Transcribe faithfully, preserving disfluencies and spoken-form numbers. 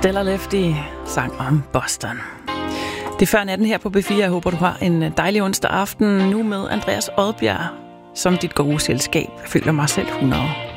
Stella Lefty sang om Boston. Det er før natten her på B fire. Jeg håber, du har en dejlig onsdag aften nu med Andreas Odbjerg som dit gode selskab. Jeg føler mig selv hundrede.